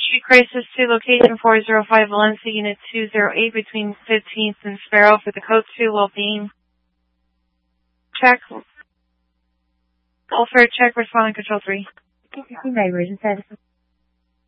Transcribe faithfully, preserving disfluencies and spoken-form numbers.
Street Crisis to location four oh five Valencia, Unit two oh eight between fifteenth and Sparrow for the code two well-being. Check. All fair check, responding control three. Emergency services.